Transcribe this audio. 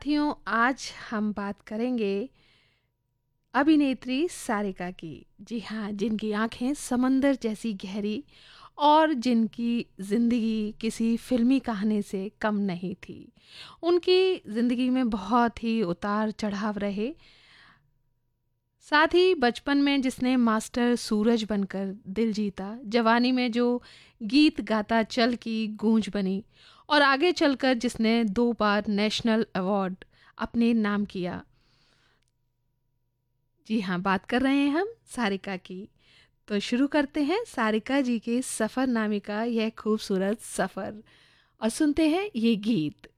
साथियों, आज हम बात करेंगे अभिनेत्री सारिका की। जी हाँ, जिनकी आंखें समंदर जैसी गहरी और जिनकी ज़िंदगी किसी फिल्मी कहानी से कम नहीं थी। उनकी ज़िंदगी में बहुत ही उतार चढ़ाव रहे। साथ ही बचपन में जिसने मास्टर सूरज बनकर दिल जीता, जवानी में जो गीत गाता चल की गूंज बनी और आगे चलकर जिसने 2 बार नेशनल अवार्ड अपने नाम किया। जी हाँ, बात कर रहे हैं हम सारिका की। तो शुरू करते हैं सारिका जी के सफ़रनामे का यह खूबसूरत सफ़र और सुनते हैं ये गीत।